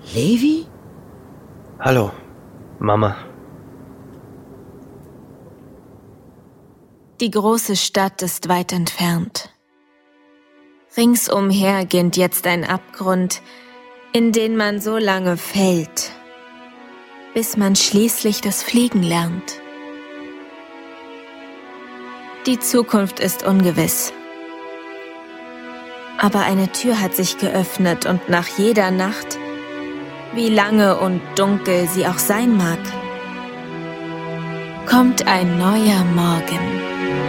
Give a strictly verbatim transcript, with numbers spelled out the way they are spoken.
Levi? Hallo, Mama. Die große Stadt ist weit entfernt. Ringsumher ginnt jetzt ein Abgrund, in den man so lange fällt, bis man schließlich das Fliegen lernt. Die Zukunft ist ungewiss. Aber eine Tür hat sich geöffnet und nach jeder Nacht, wie lange und dunkel sie auch sein mag, kommt ein neuer Morgen.